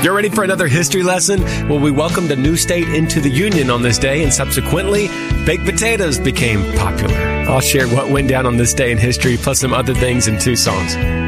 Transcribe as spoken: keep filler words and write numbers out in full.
You're ready for another history lesson? Well, we welcomed a new state into the Union on this day, and subsequently, baked potatoes became popular. I'll share what went down on this day in history, plus some other things in two songs.